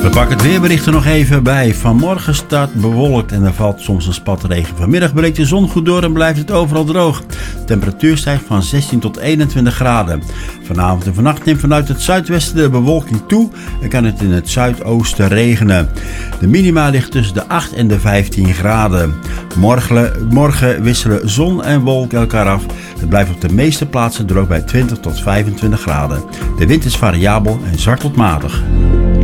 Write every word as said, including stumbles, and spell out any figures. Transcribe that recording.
We pakken het weerbericht er nog even bij. Vanmorgen staat bewolkt en er valt soms een spatregen. Vanmiddag breekt de zon goed door en blijft het overal droog. De temperatuur stijgt van zestien tot eenentwintig graden. Vanavond en vannacht neemt vanuit het zuidwesten de bewolking toe en kan het in het zuidoosten regenen. De minima ligt tussen de acht en de vijftien graden. Morgen, morgen wisselen zon en wolken elkaar af. Het blijft op de meeste plaatsen droog bij twintig tot vijfentwintig graden. De wind is variabel en zwak tot matig.